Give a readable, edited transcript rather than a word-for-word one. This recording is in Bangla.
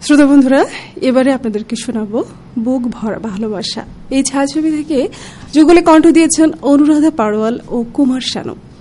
শ্রোতা বন্ধুরা, এবারে আপনাদেরকে শোনাবো বুক ভরা ভালোবাসা। এই ছায়াছবি থেকে যুগলে কণ্ঠ দিয়েছেন অনুরাধা পাড়োয়াল ও কুমার শানু।